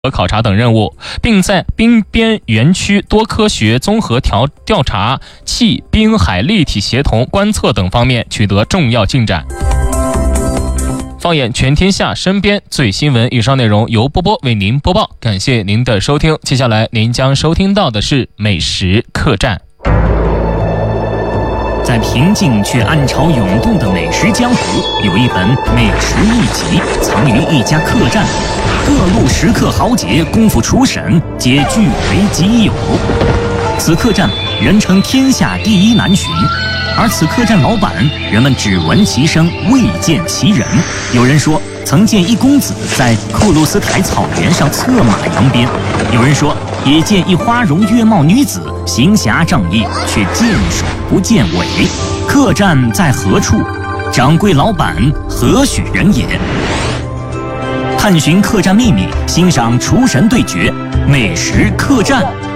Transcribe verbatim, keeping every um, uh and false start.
和考察等任务，并在滨边园区多科学综合调调查气滨海立体协同观测等方面取得重要进展。放眼全天下身边最新闻，以上内容由波波为您播报，感谢您的收听。接下来您将收听到的是美食客栈。 在平静却暗潮涌动的美食江湖，有一本美食秘籍藏于一家客栈，各路食客豪杰功夫厨神皆据为己有。此客栈人称天下第一难寻，而此客栈老板人们只闻其声未见其人。有人说曾见一公子在库鲁斯台草原上策马扬鞭，有人说也见一花容月貌女子行侠仗义，却见首不见尾。客栈在何处？掌柜老板何许人也？探寻客栈秘密，欣赏厨神对决，美食客栈